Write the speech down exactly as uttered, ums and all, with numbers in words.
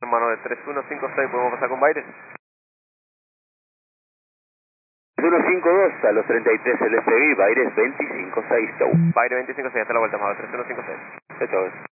Mano de tres uno cinco seis, ¿podemos pasar con Baires? tres uno cinco dos a los treinta y tres el F B I, Baires veinticinco seis, chau. Baires veinticinco seis, hasta la vuelta, Mano, tres uno cinco seis. Chau, chau.